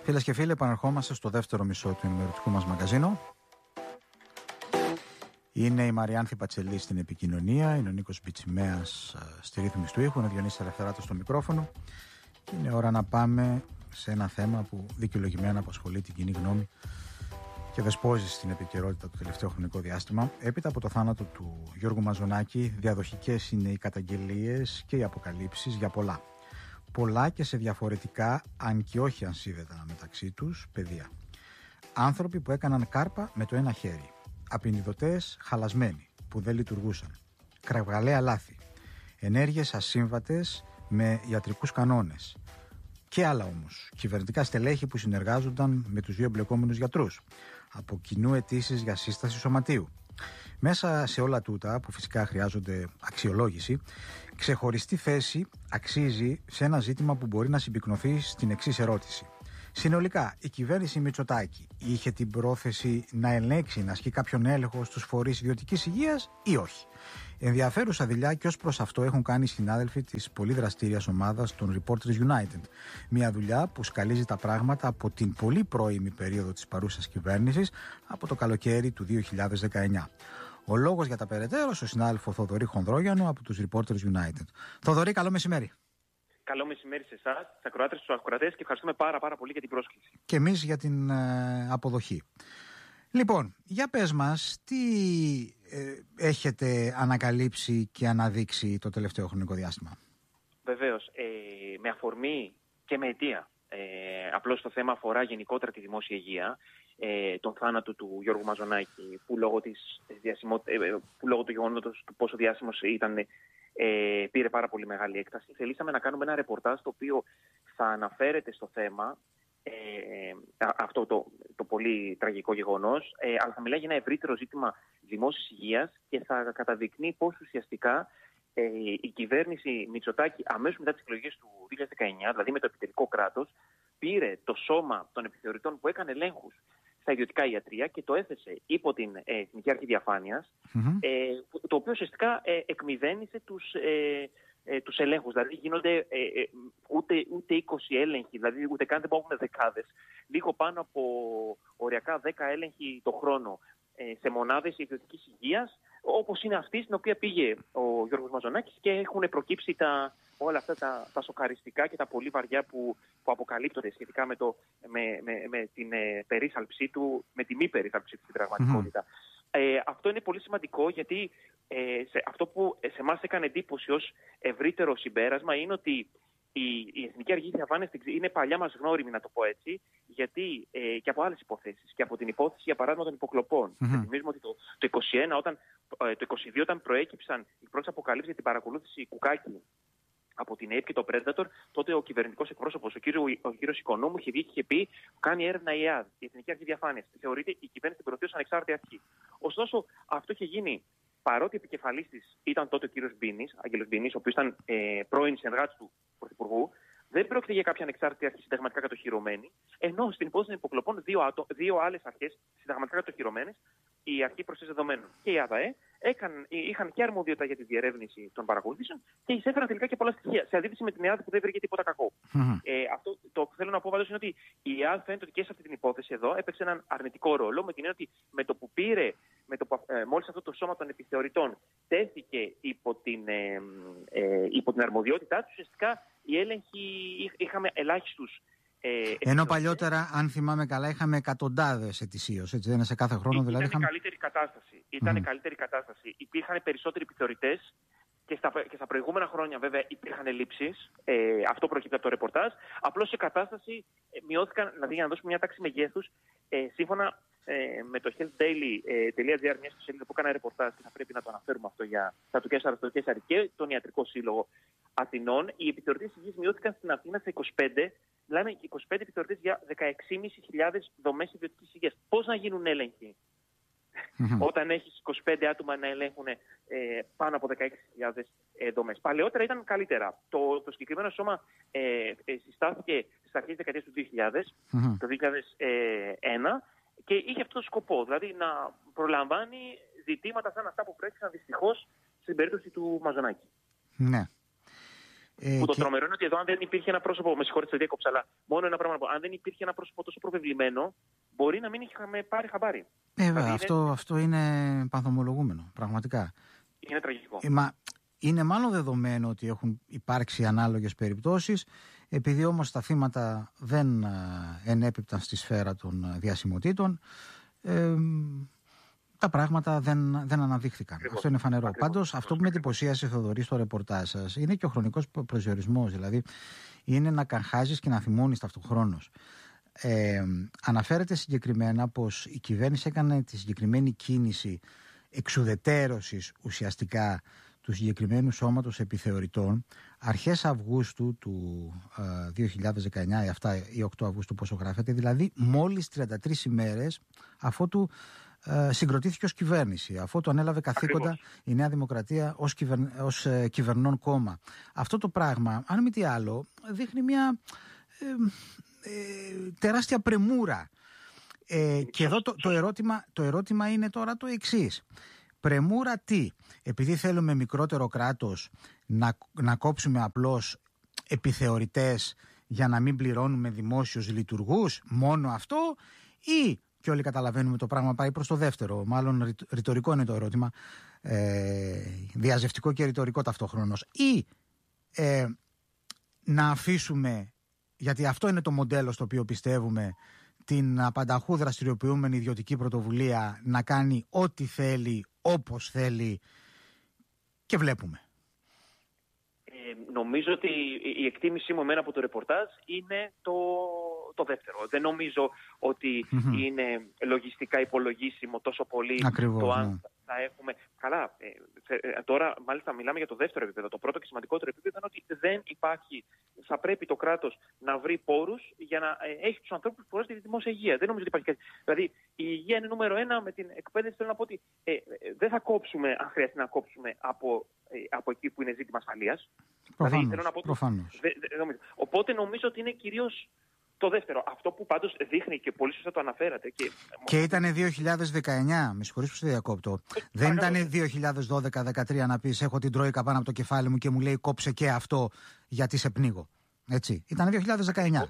Φίλες και φίλοι, επαναρχόμαστε στο δεύτερο μισό του ενημερωτικού μας μαγαζίνου. Είναι η Μαριάνθη Πατσελή στην επικοινωνία, είναι ο Νίκος Μπιτσιμέας στη ρύθμιση του ήχου, είναι ο Διονύσης Ελευθεράτος στο μικρόφωνο. Και είναι ώρα να πάμε σε ένα θέμα που δικαιολογημένα απασχολεί την κοινή γνώμη και δεσπόζει στην επικαιρότητα το τελευταίο χρονικό διάστημα. Έπειτα από το θάνατο του Γιώργου Μαζονάκη, διαδοχικές είναι οι καταγγελίες και οι αποκαλύψεις για πολλά. Πολλά και σε διαφορετικά, αν και όχι ανσίδετα μεταξύ τους, πεδία. Άνθρωποι που έκαναν κάρπα με το ένα χέρι. Απεινιδωτές χαλασμένοι που δεν λειτουργούσαν. Κραυγαλαία λάθη. Ενέργειες ασύμβατες με ιατρικούς κανόνες. Και άλλα όμως. Κυβερνητικά στελέχη που συνεργάζονταν με τους δύο εμπλεκόμενους γιατρούς. Από κοινού αιτήσεις για σύσταση σωματείου. Μέσα σε όλα τούτα, που φυσικά χρειάζονται αξιολόγηση, ξεχωριστή θέση αξίζει σε ένα ζήτημα που μπορεί να συμπυκνωθεί στην εξής ερώτηση. Συνολικά, η κυβέρνηση Μητσοτάκη είχε την πρόθεση να ελέγξει, να ασκεί κάποιον έλεγχο στους φορείς ιδιωτικής υγείας ή όχι? Ενδιαφέρουσα δουλειά και ως προς αυτό έχουν κάνει οι συνάδελφοι της πολύ δραστήριας ομάδας των Reporters United. Μια δουλειά που σκαλίζει τα πράγματα από την πολύ πρώιμη περίοδο της παρούσας κυβέρνησης, από το καλοκαίρι του 2019. Ο λόγος για τα περαιτέρω στο συνάδελφο Θοδωρή Χονδρόγιανο από τους Reporters United. Θοδωρή, καλό μεσημέρι. Καλό μεσημέρι σε εσάς, στους ακροάτες, στους ακροατές και ευχαριστούμε πάρα πολύ για την πρόσκληση. Και εμείς για την αποδοχή. Λοιπόν, για πες μας, τι έχετε ανακαλύψει και αναδείξει το τελευταίο χρονικό διάστημα? Βεβαίως, με αφορμή και με αιτία. Απλώς το θέμα αφορά γενικότερα τη δημόσια υγεία, τον θάνατο του Γιώργου Μαζονάκη, που λόγω του γεγονότος του πόσο διάσημος ήταν, πήρε πάρα πολύ μεγάλη έκταση. Θελήσαμε να κάνουμε ένα ρεπορτάζ το οποίο θα αναφέρεται στο θέμα, αυτό το πολύ τραγικό γεγονός, αλλά θα μιλάει για ένα ευρύτερο ζήτημα δημόσιας υγείας και θα καταδεικνύει πώς ουσιαστικά η κυβέρνηση Μητσοτάκη αμέσως μετά τις εκλογές του 2019, δηλαδή με το επιτελικό κράτος, πήρε το σώμα των επιθεωρητών που έκανε ελέγχους στα ιδιωτικά ιατρεία και το έθεσε υπό την Εθνική Αρχή Διαφάνειας, το οποίο ουσιαστικά εκμηδένισε τους ελέγχους. Δηλαδή γίνονται ούτε 20 έλεγχοι, δηλαδή ούτε καν δεν μπορούμε δεκάδες, λίγο πάνω από οριακά 10 έλεγχοι το χρόνο σε μονάδες ιδιωτικής υγείας, όπως είναι αυτή στην οποία πήγε ο Γιώργος Μαζονάκης, και έχουν προκύψει όλα αυτά τα σοκαριστικά και τα πολύ βαριά που αποκαλύπτονται σχετικά με την περίθαλψή του, με τη μη περίθαλψή του στην πραγματικότητα. Αυτό είναι πολύ σημαντικό, γιατί αυτό που σε εμάς έκανε εντύπωση ως ευρύτερο συμπέρασμα είναι ότι η Εθνική Αρχή Διαφάνειας είναι παλιά μας γνώριμη, να το πω έτσι, γιατί και από άλλες υποθέσεις, και από την υπόθεση για παράδειγμα των υποκλοπών. Θυμίζουμε ότι το 2022 όταν προέκυψαν οι πρώτες αποκαλύψεις για την παρακολούθηση Κουκάκη από την ΑΕΠ και το Predator, τότε ο κυβερνητικός εκπρόσωπος, ο κύριος Οικονόμου, είχε βγει και είχε πει: κάνει έρευνα η ΕΑΔ, η Εθνική Αρχή Διαφάνειας. Θεωρείται η κυβέρνηση την προωθεί ως ανεξάρτητη αρχή. Ωστόσο, αυτό είχε γίνει παρότι επικεφαλής της ήταν τότε ο κύριος Άγγελος Μπίνης, ο οποίος ήταν πρώην συνεργάτης του Πρωθυπουργού. Δεν πρόκειται για κάποια ανεξάρτητη αρχή συνταγματικά κατοχυρωμένη, ενώ στην υπόθεση των υποκλοπών δύο άλλες αρχές συνταγματικά κατοχυρωμένες, η Αρχή Προστασίας Δεδομένων και η ΑΔΑΕ, είχαν και αρμοδιότητα για τη διερεύνηση των παρακολουθήσεων και εισέφεραν τελικά και πολλά στοιχεία. Σε αντίθεση με την ΕΑΔ που δεν βρήκε τίποτα κακό. Αυτό το που θέλω να πω πάντως είναι ότι η ΕΑΔ φαίνεται ότι και σε αυτή την υπόθεση εδώ έπαιξε έναν αρνητικό ρόλο, με την έννοια ότι μόλις αυτό το σώμα των επιθεωρητών τέθηκε υπό την αρμοδιότητά του, ουσιαστικά οι έλεγχοι είχαμε ελάχιστους. Ενώ παλιότερα, αν θυμάμαι καλά, είχαμε εκατοντάδες ετησίως, έτσι δεν είναι, σε κάθε χρόνο δηλαδή? Ήταν καλύτερη κατάσταση. Υπήρχαν περισσότεροι επιθεωρητές και στα προηγούμενα χρόνια βέβαια υπήρχαν ελλείψεις. Αυτό προκύπτει από το ρεπορτάζ. Απλώς σε κατάσταση μειώθηκαν, δηλαδή για να δώσουμε μια τάξη μεγέθους, σύμφωνα με το healthdaily.gr, μια σελίδα που έκανα ρεπορτάζ, και θα πρέπει να το αναφέρουμε αυτό για το Κέσσαρη και τον Ιατρικό Σύλλογο Αθηνών, οι επιθεωρητές υγείας μειώθηκαν στην Αθήνα σε 25. Μιλάμε 25 επιθεωρητές για 16.500 δομές ιδιωτικής υγείας. Πώς να γίνουν έλεγχοι όταν έχεις 25 άτομα να ελέγχουν πάνω από 16.000 δομές? Παλαιότερα ήταν καλύτερα. Το συγκεκριμένο σώμα συστάθηκε στις αρχές της δεκαετίας του 2000, το 2001, και είχε αυτό το σκοπό, δηλαδή να προλαμβάνει ζητήματα σαν αυτά που προέκυψαν δυστυχώς στην περίπτωση του Μαζονάκη. Ναι. Που το τρομερό είναι ότι εδώ, αν δεν υπήρχε ένα πρόσωπο. Με συγχωρείτε, το διέκοψα, αλλά μόνο ένα πράγμα να πω. Αν δεν υπήρχε ένα πρόσωπο τόσο προβεβλημένο, μπορεί να μην είχαμε πάρει χαμπάρι. Δηλαδή αυτό είναι παθομολογούμενο, πραγματικά. Είναι τραγικό. Είναι μάλλον δεδομένο ότι έχουν υπάρξει ανάλογες περιπτώσεις, επειδή όμως τα θύματα δεν ενέπιπταν στη σφαίρα των διασημοτήτων, τα πράγματα δεν αναδείχθηκαν. Ακριβώς. Αυτό είναι φανερό. Πάντως, αυτό που με Ακριβώς. εντυπωσίασε, Θοδωρή, στο ρεπορτάζ σας, είναι και ο χρονικός προσδιορισμός. Δηλαδή, είναι να καγχάζεις και να θυμώνεις ταυτοχρόνως. Αναφέρεται συγκεκριμένα πως η κυβέρνηση έκανε τη συγκεκριμένη κίνηση εξουδετέρωσης ουσιαστικά του συγκεκριμένου σώματος επιθεωρητών αρχές Αυγούστου του 2019 ή 8 Αυγούστου πόσο γράφεται, δηλαδή μόλις 33 ημέρες αφότου συγκροτήθηκε ως κυβέρνηση, αφότου ανέλαβε καθήκοντα Ακριβώς. η Νέα Δημοκρατία ως κυβερνών κόμμα. Αυτό το πράγμα, αν μη τι άλλο, δείχνει μια τεράστια πρεμούρα. Και εδώ το ερώτημα είναι τώρα το εξής. Πρεμούρα τι? Επειδή θέλουμε μικρότερο κράτος να κόψουμε απλώς επιθεωρητές για να μην πληρώνουμε δημόσιους λειτουργούς, μόνο αυτό, ή, και όλοι καταλαβαίνουμε το πράγμα πάει προς το δεύτερο, μάλλον ρητορικό είναι το ερώτημα, διαζευτικό και ρητορικό ταυτόχρονος, ή να αφήσουμε, γιατί αυτό είναι το μοντέλο στο οποίο πιστεύουμε, την απανταχού δραστηριοποιούμενη ιδιωτική πρωτοβουλία να κάνει ό,τι θέλει, όπως θέλει, και βλέπουμε. Νομίζω ότι η εκτίμησή μου εμένα από το ρεπορτάζ είναι το δεύτερο. Δεν νομίζω ότι είναι λογιστικά υπολογίσιμο τόσο πολύ. Ακριβώς, το αν θα έχουμε. Καλά, τώρα μάλιστα μιλάμε για το δεύτερο επίπεδο. Το πρώτο και σημαντικότερο επίπεδο είναι ότι δεν υπάρχει. Θα πρέπει το κράτος να βρει πόρους για να έχει τους ανθρώπους που χρειάζεται τη δημόσια υγεία. Δεν νομίζω ότι υπάρχει κάτι. Δηλαδή, η υγεία είναι νούμερο ένα. Με την εκπαίδευση θέλω να πω ότι δεν θα κόψουμε, αν χρειαστεί να κόψουμε από εκεί που είναι ζήτημα ασφαλείας. Προφανώς. Οπότε νομίζω ότι είναι κυρίως το δεύτερο. Αυτό που πάντως δείχνει και πολύ σωστά το αναφέρατε. Και ήταν 2019, με συγχωρείς που σε διακόπτω. Δεν ήταν 2012-2013 να πεις έχω την Τρόικα πάνω από το κεφάλι μου και μου λέει κόψε και αυτό γιατί σε πνίγω. Έτσι. Ήταν 2019.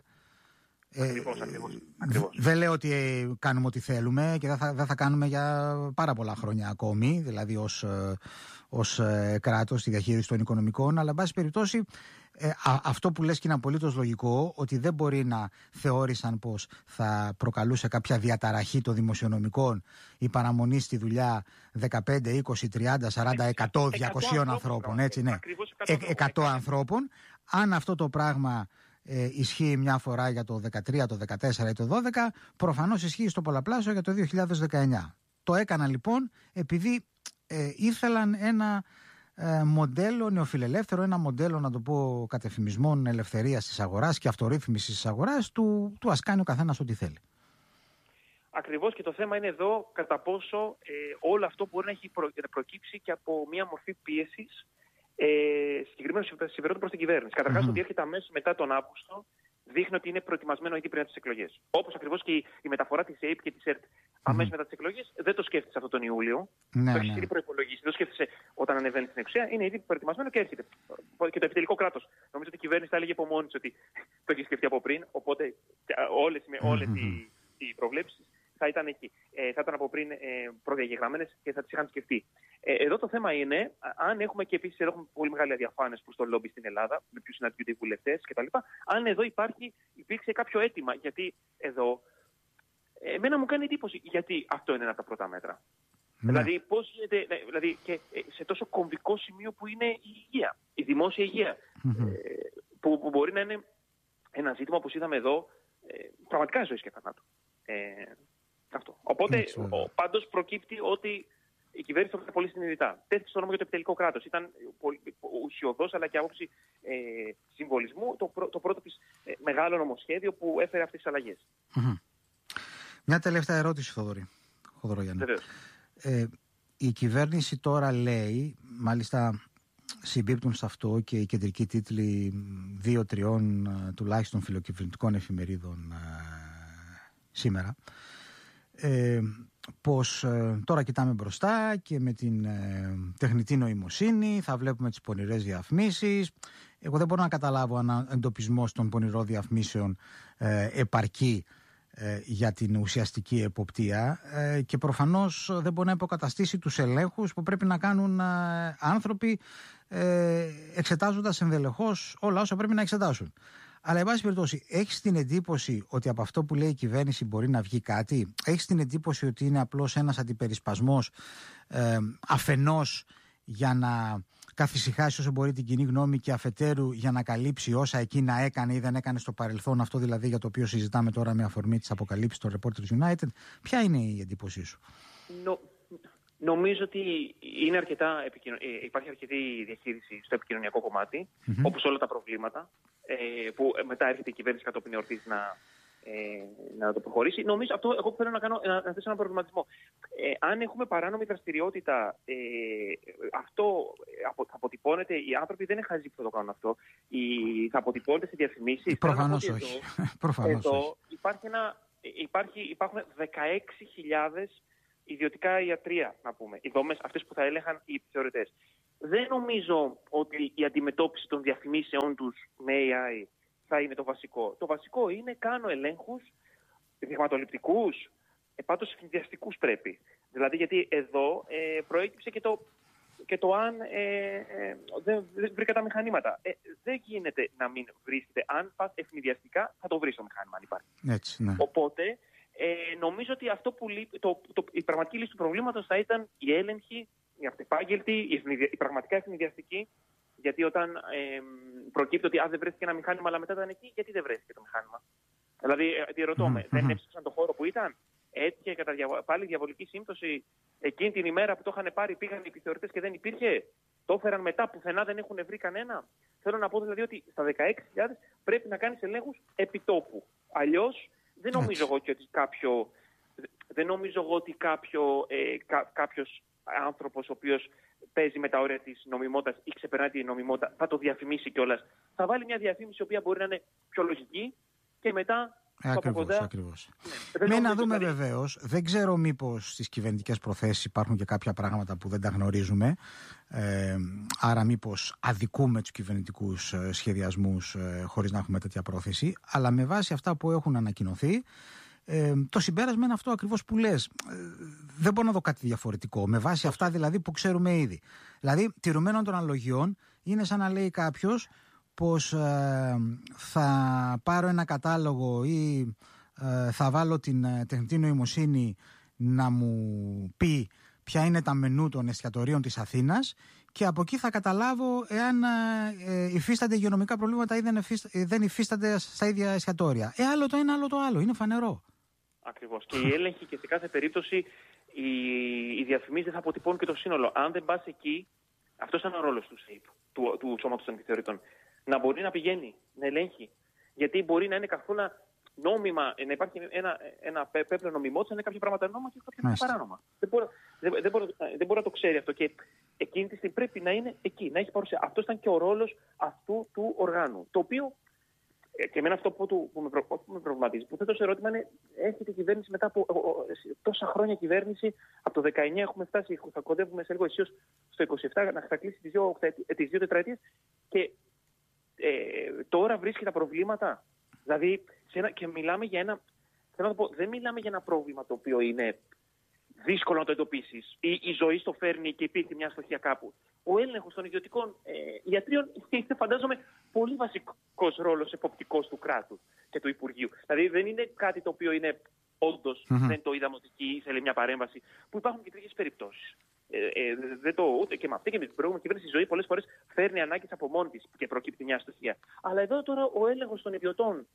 Ακριβώς. Δεν λέω ότι κάνουμε ό,τι θέλουμε και δεν θα κάνουμε για πάρα πολλά χρόνια ακόμη, δηλαδή ως κράτος στη διαχείριση των οικονομικών, αλλά εν πάση περιπτώσει αυτό που λες και είναι απολύτως λογικό, ότι δεν μπορεί να θεώρησαν πως θα προκαλούσε κάποια διαταραχή των δημοσιονομικών η παραμονή στη δουλειά 15, 20, 30, 40, 100, 200 ανθρώπων, έτσι, ναι, 100 ανθρώπων. Αν αυτό το πράγμα ισχύει μια φορά για το 2013, το 2014 ή το 2012, προφανώς ισχύει στο πολλαπλάσιο για το 2019. Το έκανα λοιπόν επειδή ήθελαν ένα μοντέλο νεοφιλελεύθερο, ένα μοντέλο, να το πω, κατεφημισμών ελευθερίας της αγοράς και αυτορύθμισης της αγοράς, του ας κάνει ο καθένας ό,τι θέλει. Ακριβώς, και το θέμα είναι εδώ κατά πόσο όλο αυτό μπορεί να έχει προκύψει και από μια μορφή πίεσης συγκεκριμένων συμφερόντων προς την κυβέρνηση. Καταρχάς, ότι έρχεται αμέσως μετά τον Αύγουστο δείχνει ότι είναι προετοιμασμένο ήδη πριν από τις εκλογές. Όπως ακριβώς και η μεταφορά της ΕΕΠ και της ΕΡΤ αμέσως μετά τις εκλογές, δεν το σκέφτεσαι αυτό τον Ιούλιο. Το έχεις ήδη προϋπολογίσει. Δεν το σκέφτεσαι όταν ανεβαίνει στην εξουσία. Είναι ήδη προετοιμασμένο και έρχεται. Και το επιτελικό κράτος. Νομίζω ότι η κυβέρνηση θα έλεγε από μόνη της ότι το έχει σκεφτεί από πριν. Οπότε όλες οι προβλέψεις θα ήταν εκεί. Θα ήταν από πριν προδιαγεγραμμένες και θα τις είχαν σκεφτεί. Εδώ το θέμα είναι, αν έχουμε και επίσης έχουμε πολύ μεγάλη αδιαφάνεια προς το λόμπι στην Ελλάδα, με ποιους συναντιούνται οι βουλευτές κτλ. Αν εδώ υπήρξε κάποιο αίτημα, γιατί εδώ εμένα μου κάνει εντύπωση γιατί αυτό είναι ένα από τα πρώτα μέτρα. Ναι. Δηλαδή, πώς γίνεται, δηλαδή και σε τόσο κομβικό σημείο που είναι η υγεία, η δημόσια υγεία, που μπορεί να είναι ένα ζήτημα που είδαμε εδώ, πραγματικά ζωής και θανάτου. Αυτό. Οπότε, πάντως προκύπτει ότι η κυβέρνηση το έκανε πολύ συνειδητά. Τέθηκε στο νόμο για το επιτελικό κράτος. Ήταν ουσιωδώς, αλλά και άποψη συμβολισμού, το πρώτο της μεγάλο νομοσχέδιο που έφερε αυτές τις αλλαγές. Μια τελευταία ερώτηση, Θοδωρογιάννη. Η κυβέρνηση τώρα λέει, μάλιστα συμπίπτουν σε αυτό και οι κεντρικοί τίτλοι 2-3 τουλάχιστον φιλοκυβερνητικών εφημερίδων σήμερα, πως τώρα κοιτάμε μπροστά και με την τεχνητή νοημοσύνη θα βλέπουμε τις πονηρές διαφημίσεις. Εγώ δεν μπορώ να καταλάβω αν εντοπισμός των πονηρών διαφημίσεων επαρκεί για την ουσιαστική εποπτεία και προφανώς δεν μπορεί να υποκαταστήσει τους ελέγχους που πρέπει να κάνουν άνθρωποι εξετάζοντας ενδελεχώς όλα όσα πρέπει να εξετάσουν. Αλλά, εν πάση περιπτώσει, έχεις την εντύπωση ότι από αυτό που λέει η κυβέρνηση μπορεί να βγει κάτι? Έχεις την εντύπωση ότι είναι απλώς ένας αντιπερισπασμός αφενός για να καθησυχάσει όσο μπορεί την κοινή γνώμη και αφετέρου για να καλύψει όσα εκείνα έκανε ή δεν έκανε στο παρελθόν, αυτό δηλαδή για το οποίο συζητάμε τώρα με αφορμή της αποκαλύψης των Reporters United? Ποια είναι η εντύπωσή σου? Νομίζω ότι είναι υπάρχει αρκετή διαχείριση στο επικοινωνιακό κομμάτι, όπως όλα τα προβλήματα, που μετά έρχεται η κυβέρνηση κατόπιν εορτής να το προχωρήσει. Νομίζω αυτό, εγώ θέλω να θέσω έναν προβληματισμό. Αν έχουμε παράνομη δραστηριότητα, αυτό θα αποτυπώνεται, οι άνθρωποι δεν είναι χαζοί που θα το κάνουν αυτό, θα αποτυπώνεται σε διαφημίσεις. Προφανώς όχι. Εδώ υπάρχουν 16.000 ιδιωτικά ιατρεία, να πούμε, οι δομές αυτές που θα έλεγχαν οι επιθεωρητές. Δεν νομίζω ότι η αντιμετώπιση των διαφημίσεών τους με AI θα είναι το βασικό. Το βασικό είναι κάνω ελέγχους δειγματοληπτικούς, πάντως ευνηδιαστικούς πρέπει. Δηλαδή γιατί εδώ προέκυψε και το αν δεν βρήκα τα μηχανήματα. Δεν γίνεται να μην βρίσκεται. Αν πας ευνηδιαστικά θα το βρεις το μηχάνημα αν υπάρχει. Έτσι, ναι. Οπότε νομίζω ότι αυτό που η πραγματική λύση του προβλήματος θα ήταν η έλεγχη, η αυτεπάγγελτη, η πραγματικά ευνηδιαστική. Γιατί όταν προκύπτει ότι δεν βρέθηκε ένα μηχάνημα, αλλά μετά ήταν εκεί, γιατί δεν βρέθηκε το μηχάνημα? Δηλαδή, ρωτώ με, δεν έψαξαν το χώρο που ήταν? Έτυχε κατά πάλι διαβολική σύμπτωση εκείνη την ημέρα που το είχαν πάρει, πήγαν οι επιθεωρητές και δεν υπήρχε? Το έφεραν μετά, πουθενά δεν έχουν βρει κανένα? Θέλω να πω δηλαδή ότι στα 16.000 πρέπει να κάνεις ελέγχους επιτόπου. Αλλιώς δεν νομίζω εγώ ότι κάποιος άνθρωπος ο οποίος παίζει με τα όρια της νομιμότητας ή ξεπερνάει τη νομιμότητα θα το διαφημίσει κιόλας. Θα βάλει μια διαφήμιση η οποία μπορεί να είναι πιο λογική και μετά Ακριβώς. Ναι, να δούμε βεβαίως. Δεν ξέρω μήπως στις κυβερνητικές προθέσεις υπάρχουν και κάποια πράγματα που δεν τα γνωρίζουμε. Άρα μήπως αδικούμε τους κυβερνητικούς σχεδιασμούς χωρίς να έχουμε τέτοια πρόθεση. Αλλά με βάση αυτά που έχουν ανακοινωθεί, το συμπέρασμα είναι αυτό ακριβώς που λες. Δεν μπορώ να δω κάτι διαφορετικό. Με βάση αυτά δηλαδή που ξέρουμε ήδη. Δηλαδή, τηρουμένων των αναλογιών, είναι σαν να λέει κάποιος πως θα πάρω ένα κατάλογο ή θα βάλω την τεχνητή νοημοσύνη να μου πει ποια είναι τα μενού των εστιατορίων της Αθήνας και από εκεί θα καταλάβω εάν υφίστανται υγειονομικά προβλήματα ή δεν υφίστανται στα ίδια εστιατόρια. Άλλο το ένα, άλλο το άλλο. Είναι φανερό. Ακριβώς. Και η έλεγχη και σε κάθε περίπτωση οι διαφημίσεις δεν θα αποτυπώνουν και το σύνολο. Αν δεν πας εκεί, αυτός είναι ο ρόλος του ΣΕΙΠ, του Σώματος των Επιθεωρητών. Να μπορεί να πηγαίνει, να ελέγχει. Γιατί μπορεί να είναι καθόλου νόμιμα, να υπάρχει ένα πέπλο νομιμότητας, να είναι κάποια πράγματα νόμιμα και κάποια παράνομα. Δεν μπορεί να το ξέρει αυτό. Και εκείνη τη στιγμή πρέπει να είναι εκεί, να έχει παρουσία. Αυτό ήταν και ο ρόλος αυτού του οργάνου. Το οποίο, και εμένα αυτό που με προβληματίζει, που θέτω σε ερώτημα είναι, έρχεται η κυβέρνηση μετά από τόσα χρόνια κυβέρνηση, από το 19 έχουμε φτάσει, θα κοντεύουμε σε λίγο ισίως στο 27, να θα κλείσει τις δύο τετραετίες και τώρα βρίσκει τα προβλήματα. Δηλαδή, και μιλάμε για ένα. Θέλω να πω, δεν μιλάμε για ένα πρόβλημα το οποίο είναι δύσκολο να το εντοπίσεις ή η ζωή στο φέρνει και υπήρχε μια αστοχία κάπου. Ο έλεγχος των ιδιωτικών ιατρίων είναι, φαντάζομαι, πολύ βασικός ρόλος εποπτικός του κράτους και του Υπουργείου. Δηλαδή, δεν είναι κάτι το οποίο είναι όντως, δεν το είδαμε ότι εκεί ήθελε μια παρέμβαση, που υπάρχουν και τέτοιες περιπτώσεις. Ούτε και με αυτή και με την προηγούμενη κυβέρνηση, η ζωή πολλές φορές φέρνει ανάγκες από μόνη της και προκύπτει μια αστοχία. Αλλά εδώ τώρα ο έλεγχος των ιδιωτών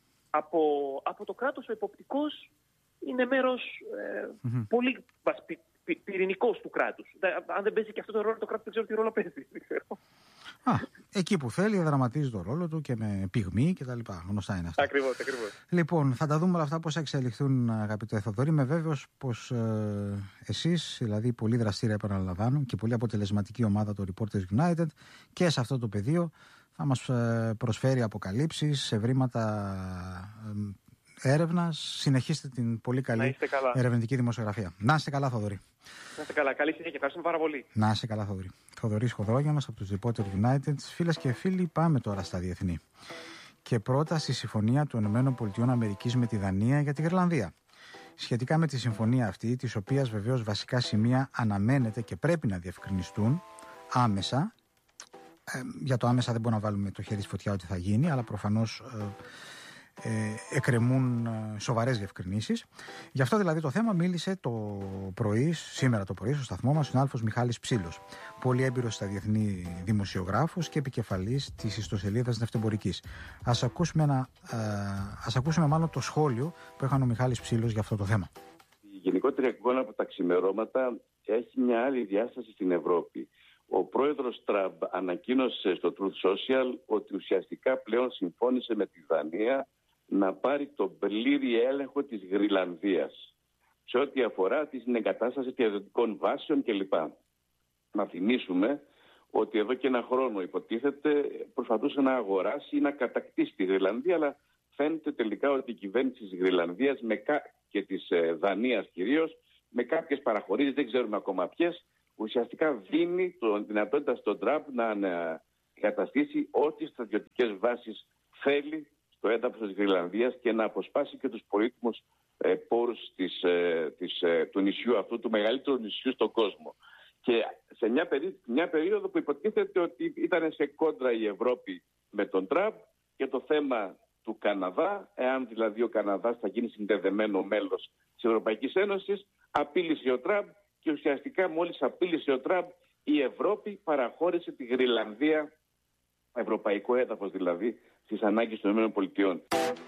από το κράτος, ο εποπτικός, είναι μέρος πολύ πυρηνικός του κράτους. Αν δεν παίζει και αυτό το ρόλο, το κράτος δεν ξέρω τι ρόλο παίζει. Εκεί που θέλει δραματίζει το ρόλο του και με πυγμή και τα λοιπά. Γνωστά είναι αυτά. Ακριβώς. Λοιπόν, θα τα δούμε όλα αυτά πώς θα εξελιχθούν, αγαπητέ Θοδωρή. Είμαι βέβαιος πως εσείς, δηλαδή πολύ δραστήρια επαναλαμβάνω και πολύ αποτελεσματική ομάδα του Reporters United και σε αυτό το πεδίο θα μας προσφέρει αποκαλύψεις, ευρήματα έρευνας. Συνεχίστε την πολύ καλή ερευνητική δημοσιογραφία. Να είστε καλά, Θοδωρή. Να είστε καλά. Καλή συνέχεια. Ευχαριστούμε πάρα πολύ. Να είστε καλά, Θοδωρή. Θοδωρής Χοδρόγιανος από τους Reporter United. Φίλες και φίλοι, πάμε τώρα στα διεθνή. Και πρώτα στη συμφωνία των ΗΠΑ με τη Δανία για τη Γρυλανδία. Σχετικά με τη συμφωνία αυτή, της οποίας βεβαίως βασικά σημεία αναμένεται και πρέπει να διευκρινιστούν άμεσα. Για το άμεσα δεν μπορούμε να βάλουμε το χέρι στη φωτιά ότι θα γίνει, αλλά προφανώς εκκρεμούν σοβαρές διευκρινήσεις. Γι' αυτό δηλαδή το θέμα μίλησε σήμερα το πρωί στο σταθμό μας ο συνάδελφος Μιχάλης Ψήλος, πολύ έμπειρος στα διεθνή δημοσιογράφος και επικεφαλής της ιστοσελίδας Νευτεμπορικής. Ας ακούσουμε μάλλον το σχόλιο που έκανε ο Μιχάλης Ψήλος για αυτό το θέμα. Η γενικότερη εικόνα από τα ξημερώματα έχει μια άλλη διάσταση στην Ευρώπη. Ο πρόεδρος Τραμπ ανακοίνωσε στο Truth Social ότι ουσιαστικά πλέον συμφώνησε με τη Δανία να πάρει τον πλήρη έλεγχο της Γρυλανδίας σε ό,τι αφορά την εγκατάσταση διαδοτικών βάσεων κλπ. Να θυμίσουμε ότι εδώ και ένα χρόνο υποτίθεται προσπαθούσε να αγοράσει ή να κατακτήσει τη Γρυλανδία, αλλά φαίνεται τελικά ότι η κυβέρνηση της Γρυλανδίας και της Δανίας κυρίως, με κάποιες παραχωρήσεις, δεν ξέρουμε ακόμα ποιες, ουσιαστικά δίνει τη δυνατότητα στον Τραμπ να καταστήσει ό,τι στρατιωτικές βάσεις θέλει στο έδαφος της Γρυλανδίας και να αποσπάσει και τους πολύτιμους πόρους του νησιού αυτού, του μεγαλύτερου νησιού στον κόσμο. Και σε μια περίοδο που υποτίθεται ότι ήταν σε κόντρα η Ευρώπη με τον Τραμπ και το θέμα του Καναδά, εάν δηλαδή ο Καναδάς θα γίνει συνδεδεμένο μέλος της Ευρωπαϊκής Ένωσης, απείλησε ο Τραμπ και ουσιαστικά μόλις απείλησε ο Τραμπ η Ευρώπη παραχώρησε τη Γρυλανδία, ευρωπαϊκό έδαφος δηλαδή, στις ανάγκες των ΗΠΑ.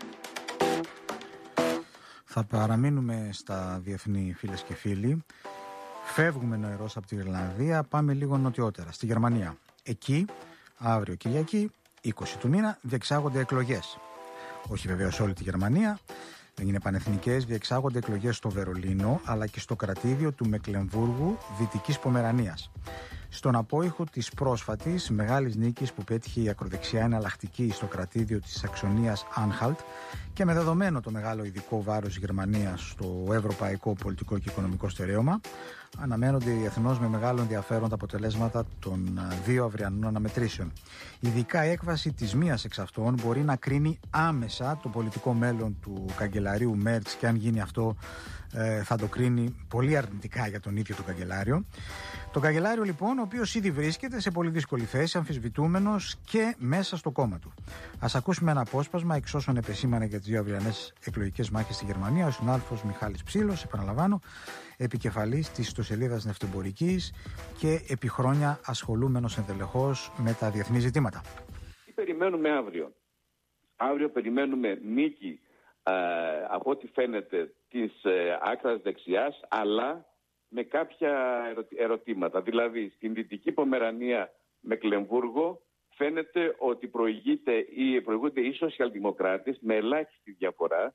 Θα παραμείνουμε στα διεθνή, φίλες και φίλοι. Φεύγουμε νοερός από τη Γρυλανδία, πάμε λίγο νοτιότερα, στη Γερμανία. Εκεί, αύριο Κυριακή, 20 του μήνα, διεξάγονται εκλογές. Όχι βεβαίως όλη τη Γερμανία, δεν είναι πανεθνικές, διεξάγονται εκλογές στο Βερολίνο, αλλά και στο κρατήδιο του Μεκλεμβούργου Δυτικής Πομερανίας. Στον απόϊχο της πρόσφατης μεγάλης νίκης που πέτυχε η ακροδεξιά εναλλακτική στο κρατήδιο της Σαξονίας Άνχαλτ και με δεδομένο το μεγάλο ειδικό βάρος της Γερμανίας στο ευρωπαϊκό πολιτικό και οικονομικό στερέωμα, αναμένονται διεθνώς με μεγάλο ενδιαφέρον τα αποτελέσματα των δύο αυριανών αναμετρήσεων. Ειδικά η έκβαση της μίας εξ αυτών μπορεί να κρίνει άμεσα το πολιτικό μέλλον του καγκελαρίου Μέρτς και αν γίνει αυτό θα το κρίνει πολύ αρνητικά για τον ίδιο τον καγκελάριο. Τον καγκελάριο λοιπόν, ο οποίος ήδη βρίσκεται σε πολύ δύσκολη θέση, αμφισβητούμενος και μέσα στο κόμμα του. Ας ακούσουμε ένα απόσπασμα εξ όσων επεσήμανε για τις δύο αυριανές εκλογικές μάχες στη Γερμανία ο συνάδελφος Μιχάλης Ψήλος, επαναλαμβάνω, επικεφαλής της ιστοσελίδας Νευτεμπορικής και επί χρόνια ασχολούμενος ενδελεχώς με τα διεθνή ζητήματα. Τι περιμένουμε αύριο? Αύριο περιμένουμε νίκη από ό,τι φαίνεται της άκρας δεξιάς, αλλά με κάποια ερωτήματα. Δηλαδή, στην Δυτική Πομερανία Μεκλεμβούργο φαίνεται ότι προηγούνται οι σοσιαλδημοκράτες με ελάχιστη διαφορά,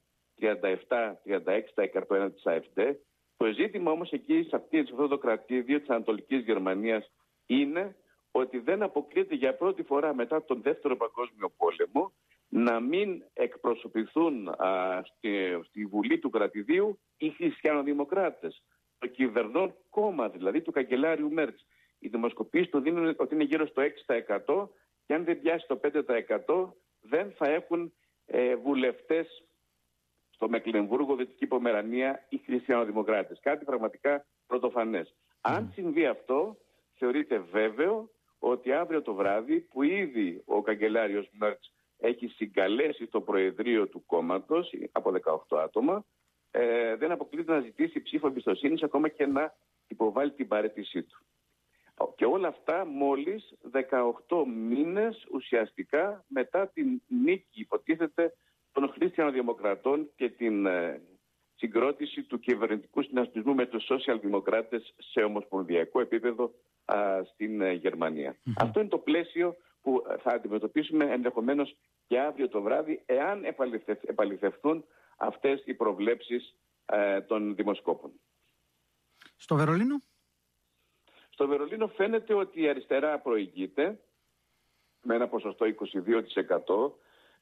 37-36% έναντι της AfD. Το ζήτημα όμως εκεί, σε αυτό το κρατήδιο της Ανατολικής Γερμανίας, είναι ότι δεν αποκλείεται για πρώτη φορά μετά τον Δεύτερο Παγκόσμιο Πόλεμο να μην εκπροσωπηθούν στη Βουλή του κρατηδίου οι χριστιανοδημοκράτες. Το κυβερνών κόμμα δηλαδή του καγκελάριου Μέρτς. Οι δημοσκοπήσεις του δίνουν ότι είναι γύρω στο 6% και αν δεν πιάσει το 5% δεν θα έχουν βουλευτές στο Μεκλεμβούργο, Δυτική Πομερανία οι χριστιανοδημοκράτες. Κάτι πραγματικά πρωτοφανές. Αν συμβεί αυτό, θεωρείται βέβαιο ότι αύριο το βράδυ που ήδη ο καγκελάριος Μέρτς έχει συγκαλέσει το προεδρείο του κόμματος από 18 άτομα, δεν αποκλείται να ζητήσει ψήφο εμπιστοσύνης ακόμα και να υποβάλει την παραίτησή του. Και όλα αυτά μόλις 18 μήνες ουσιαστικά μετά την νίκη υποτίθεται των χριστιανοδημοκρατών και την συγκρότηση του κυβερνητικού συνασπισμού με τους σοσιαλδημοκράτες σε ομοσπονδιακό επίπεδο στην Γερμανία. Αυτό είναι το πλαίσιο που θα αντιμετωπίσουμε ενδεχομένως και αύριο το βράδυ, εάν επαληθευτούν αυτές οι προβλέψεις των δημοσκόπων. Στο Βερολίνο? Στο Βερολίνο φαίνεται ότι η αριστερά προηγείται με ένα ποσοστό 22%.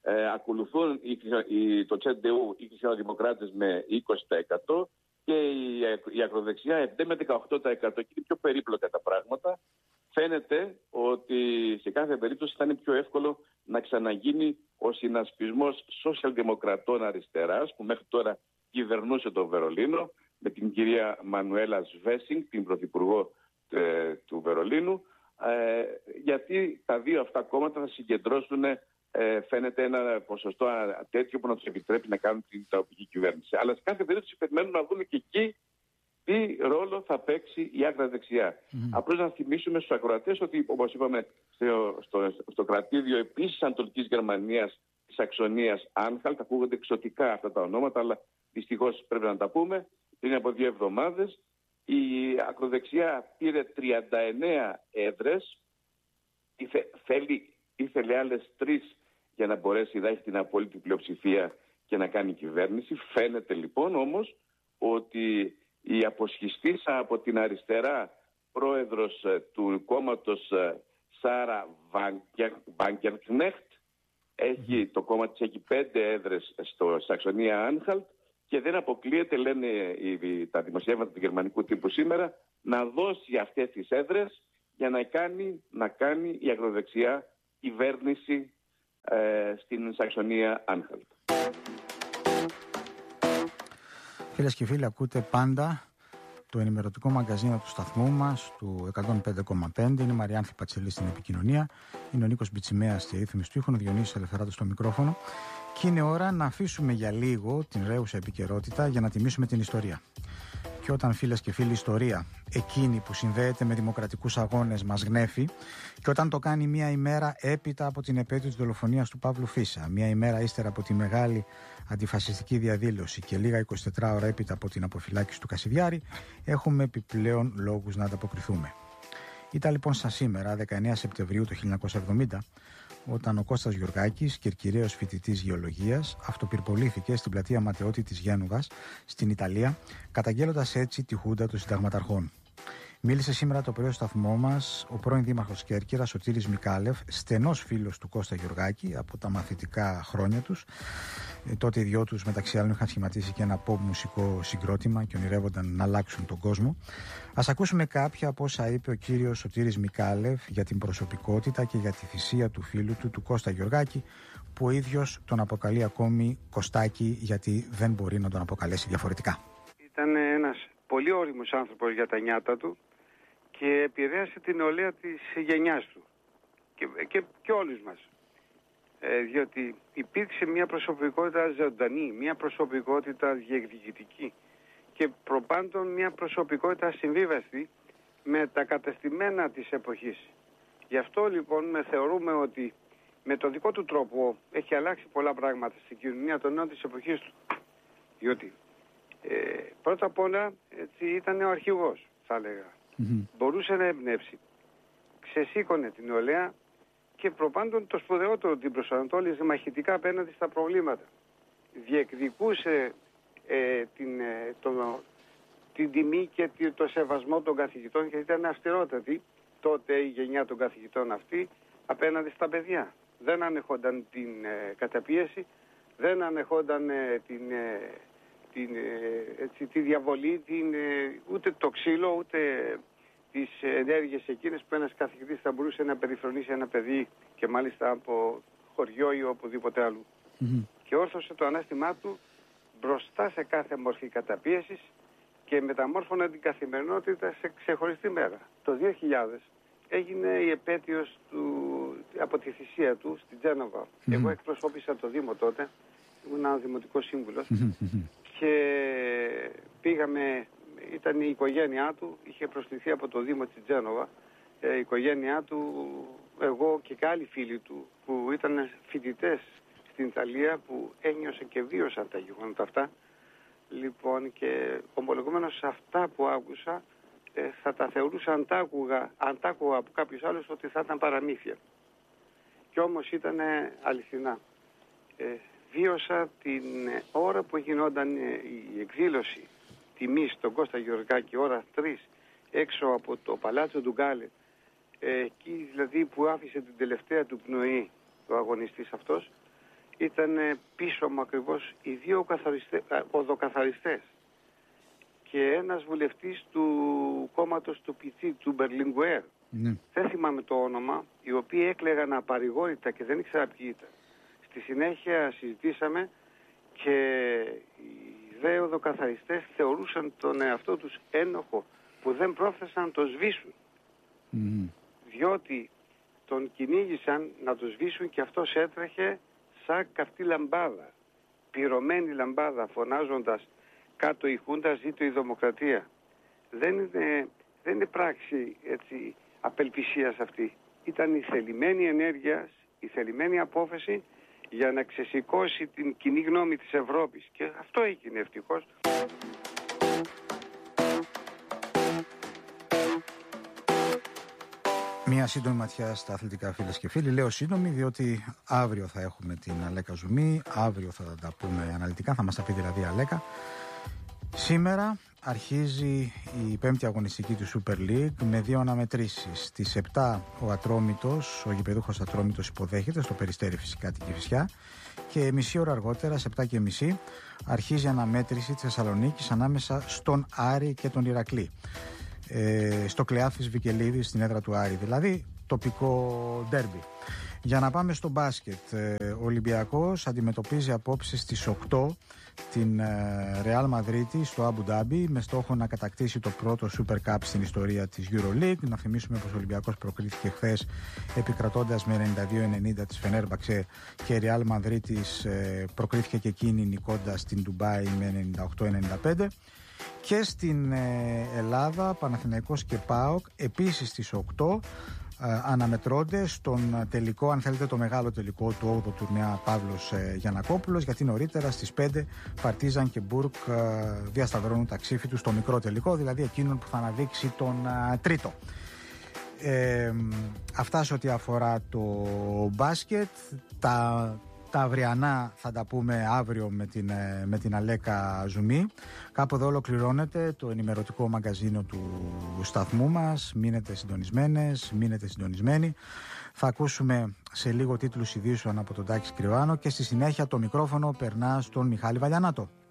ακολουθούν το CDU οι χριστιανοδημοκράτες με 20% και η ακροδεξιά με 18%. Και είναι πιο περίπλοκα τα πράγματα. Φαίνεται ότι σε κάθε περίπτωση θα είναι πιο εύκολο να ξαναγίνει ο συνασπισμός σοσιαλδημοκρατών αριστεράς που μέχρι τώρα κυβερνούσε το Βερολίνο με την κυρία Μανουέλα Σβέσινγκ, την πρωθυπουργό του Βερολίνου, γιατί τα δύο αυτά κόμματα θα συγκεντρώσουν φαίνεται ένα ποσοστό τέτοιο που να τους επιτρέπει να κάνουν την τοπική κυβέρνηση. Αλλά σε κάθε περίπτωση περιμένουμε να δούμε και εκεί τι ρόλο θα παίξει η άκρα δεξιά. Απλώς να θυμίσουμε στους ακροατές ότι, όπως είπαμε, στο κρατήδιο επίσης Ανατολικής Γερμανίας, της Σαξονίας Άνχαλτ, ακούγονται εξωτικά αυτά τα ονόματα, αλλά δυστυχώς πρέπει να τα πούμε, πριν από 2 εβδομάδες η ακροδεξιά πήρε 39 έδρες, ήθελε άλλες 3 για να μπορέσει να έχει την απόλυτη πλειοψηφία και να κάνει κυβέρνηση. Φαίνεται λοιπόν όμως ότι η αποσχιστήσα από την αριστερά πρόεδρος του κόμματος Σάρα Βάγκερκνέχτ, το κόμμα της έχει 5 έδρες στο Σαξονία Άνχαλτ και δεν αποκλείεται, λένε τα δημοσιεύματα του γερμανικού τύπου σήμερα, να δώσει αυτές τις έδρες για να κάνει η ακροδεξιά κυβέρνηση στην Σαξονία Άνχαλτ. Κυρίες και φίλοι, ακούτε πάντα το ενημερωτικό μαγκαζίνο του σταθμού μας, του 105,5. Είναι η Μαριάνθη Πατσελή στην επικοινωνία. Είναι ο Νίκος Μπιτσιμέας στη ρύθμιση του ήχου, ο Διονύσης Ελευθεράτος στο μικρόφωνο. Και είναι ώρα να αφήσουμε για λίγο την ρέουσα επικαιρότητα για να τιμήσουμε την ιστορία. Και όταν, φίλες και φίλοι, η ιστορία, εκείνη που συνδέεται με δημοκρατικούς αγώνες, μας γνέφει, και όταν το κάνει μία ημέρα έπειτα από την επέτειο της δολοφονίας του Παύλου Φίσα, μία ημέρα ύστερα από τη μεγάλη αντιφασιστική διαδήλωση και λίγα 24 ώρα έπειτα από την αποφυλάκηση του Κασιδιάρη, έχουμε επιπλέον λόγους να ανταποκριθούμε. Ήταν λοιπόν σαν σήμερα, 19 Σεπτεμβρίου του 1970, όταν ο Κώστας Γιουργάκης, κερκυραίος φοιτητής γεωλογίας, αυτοπυρπολήθηκε στην πλατεία Ματεώτη της Γένοβας, στην Ιταλία, καταγγέλλοντας έτσι τη Χούντα των Συνταγματαρχών. Μίλησε σήμερα το πρωί στο σταθμό μας ο πρώην δήμαρχος Κέρκυρας, Σωτήρης Μικάλεφ, στενός φίλος του Κώστα Γιουργάκη από τα μαθητικά χρόνια τους. Τότε οι δυο τους μεταξύ άλλων είχαν σχηματίσει και ένα pop μουσικό συγκρότημα και ονειρεύονταν να αλλάξουν τον κόσμο. Ας ακούσουμε κάποια από όσα είπε ο κύριος Σωτήρης Μικάλεφ για την προσωπικότητα και για τη θυσία του φίλου του Κώστα Γιουργάκη, που ο ίδιος τον αποκαλεί ακόμη Κωστάκη, γιατί δεν μπορεί να τον αποκαλέσει διαφορετικά. Ήταν ένας πολύ όριμος άνθρωπος για τα νιάτα του και επηρέασε την νεολαία της γενιάς του και όλους μας. Διότι υπήρξε μια προσωπικότητα ζωντανή, μια προσωπικότητα διεκδικητική και προπάντων μια προσωπικότητα συμβίβαστη με τα κατεστημένα της εποχής. Γι' αυτό λοιπόν θεωρούμε ότι με τον δικό του τρόπο έχει αλλάξει πολλά πράγματα στην κοινωνία των νέων της εποχής του. Διότι πρώτα απ' όλα έτσι, ήταν ο αρχηγός, θα έλεγα. Μπορούσε να εμπνεύσει. Ξεσήκωνε την νεολαία και προπάντων το σπουδαιότερο, την προσανατόλιζε μαχητικά απέναντι στα προβλήματα. Διεκδικούσε την τιμή και το σεβασμό των καθηγητών και ήταν αυστηρότατη τότε η γενιά των καθηγητών αυτή απέναντι στα παιδιά. Δεν ανεχόταν την καταπίεση, δεν ανεχόταν τη διαβολή, ούτε το ξύλο, ούτε τις ενέργειες εκείνες που ένας καθηγητής θα μπορούσε να περιφρονήσει ένα παιδί και μάλιστα από χωριό ή οπουδήποτε αλλού. Και όρθωσε το ανάστημά του μπροστά σε κάθε μορφή καταπίεσης και μεταμόρφωνε την καθημερινότητα σε ξεχωριστή μέρα. Το 2000 έγινε η επέτειος από τη θυσία του στην Τζένοβα. Εγώ εκπροσώπησα το Δήμο τότε, ήμουν ένας δημοτικός σύμβουλος και πήγαμε, ήταν η οικογένειά του, είχε προσκληθεί από το Δήμο της Τζένοβα, η οικογένειά του, εγώ και άλλοι φίλοι του που ήταν φοιτητές στην Ιταλία που ένιωσαν και βίωσαν τα γεγονότα αυτά. Λοιπόν, και ομολογουμένως αυτά που άκουσα θα τα θεωρούσα αν τα άκουγα από κάποιους άλλους ότι θα ήταν παραμύθια. Κι όμως ήταν αληθινά. Βίωσα την ώρα που γινόταν η εκδήλωση τιμής στον Κώστα Γιουργάκη, ώρα 3, έξω από το Παλάτσο του Γκάλε, εκεί δηλαδή που άφησε την τελευταία του πνοή ο αγωνιστής αυτός, ήταν πίσω μου ακριβώς οι δύο οδοκαθαριστές και ένας βουλευτής του κόμματος του ΠΙΤΣΙ, του Μπερλινγκουέρ. Δεν θυμάμαι το όνομα, οι οποίοι έκλαιγαν απαρηγόρητα και δεν ήξερα ποιοι ήταν. Στη συνέχεια συζητήσαμε και οι δε οδοκαθαριστές θεωρούσαν τον εαυτό τους ένοχο που δεν πρόφθασαν να το σβήσουν. Διότι τον κυνήγησαν να το σβήσουν και αυτός έτρεχε σαν καυτή λαμπάδα, πυρωμένη λαμπάδα, φωνάζοντας κάτω η Χούντα, ζήτω η δημοκρατία. Δεν είναι πράξη έτσι απελπισίας αυτή. Ήταν η θελημένη ενέργεια, η θελημένη απόφαση για να ξεσηκώσει την κοινή γνώμη της Ευρώπης. Και αυτό έγινε ευτυχώς. Μία σύντομη ματιά στα αθλητικά, φίλες και φίλοι. Λέω σύντομη διότι αύριο θα έχουμε την Αλέκα Ζουμί, αύριο θα τα πούμε αναλυτικά, θα μας τα πει δηλαδή η Αλέκα. Σήμερα αρχίζει η πέμπτη αγωνιστική του Super League με 2 αναμετρήσεις. Στις 7 ο γηπεδούχος Ατρόμητος υποδέχεται, στο Περιστέρι φυσικά την Κηφισιά, και μισή ώρα αργότερα, σε 7:30, αρχίζει η αναμέτρηση της Θεσσαλονίκης ανάμεσα στον Άρη και τον Ηρακλή. Στο Κλεάφης Βικελίδη, στην έδρα του Άρη, δηλαδή τοπικό ντέρμπι. Για να πάμε στο μπάσκετ, ο Ολυμπιακός αντιμετωπίζει απόψε στις 8 την Real Madrid στο Αμπου Ντάμπι με στόχο να κατακτήσει το πρώτο Super Cup στην ιστορία της EuroLeague. Να θυμίσουμε πως ο Ολυμπιακός προκρίθηκε χθες επικρατώντας με 92-90 της Φενέρμπαξε και η Real Madrid προκρίθηκε και εκείνη νικώντας την Ντουμπάι με 98-95. Και στην Ελλάδα, Παναθηναϊκός και ΠΑΟΚ επίσης στις 8 αναμετρώνται στον τελικό, αν θέλετε το μεγάλο τελικό του 8ου τουρνέα Παύλος Γιαννακόπουλος, γιατί νωρίτερα στις 5 Παρτίζαν και Μπουρκ διασταυρώνουν τα ξύφη τους στο μικρό τελικό, δηλαδή εκείνον που θα αναδείξει τον τρίτο. Αυτά σε ό,τι αφορά το μπάσκετ. Τα αυριανά θα τα πούμε αύριο με την Αλέκα Ζουμί. Κάπου εδώ ολοκληρώνεται το ενημερωτικό μαγκαζίνο του σταθμού μας. Μείνετε συντονισμένες, μείνετε συντονισμένοι. Θα ακούσουμε σε λίγο τίτλους ειδήσεων από τον Τάκη Σκριβάνο και στη συνέχεια το μικρόφωνο περνά στον Μιχάλη Βαλιανάτο.